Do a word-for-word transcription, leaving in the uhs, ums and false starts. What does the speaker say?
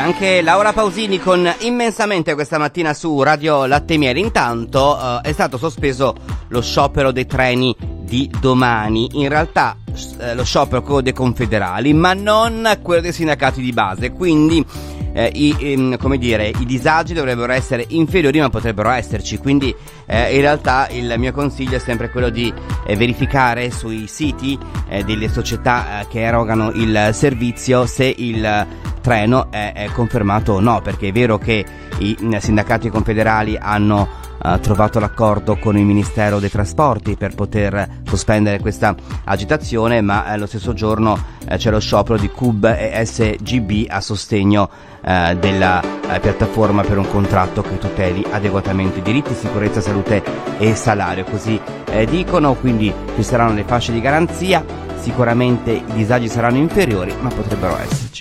anche Laura Pausini con Immensamente questa mattina su Radio Latte e Miele. Intanto uh, è stato sospeso lo sciopero dei treni di domani. In realtà uh, lo sciopero è quello dei confederali, ma non quello dei sindacati di base, quindi eh, i, ehm, come dire, i disagi dovrebbero essere inferiori, ma potrebbero esserci. Quindi eh, in realtà il mio consiglio è sempre quello di eh, verificare sui siti eh, delle società eh, che erogano il servizio se il treno è, è confermato o no, perché è vero che i sindacati confederali hanno uh, trovato l'accordo con il Ministero dei Trasporti per poter sospendere questa agitazione, ma eh, lo stesso giorno eh, c'è lo sciopero di C U B e S G B a sostegno eh, della eh, piattaforma per un contratto che tuteli adeguatamente i diritti, sicurezza, salute e salario, così eh, dicono. Quindi ci saranno le fasce di garanzia, sicuramente i disagi saranno inferiori, ma potrebbero esserci.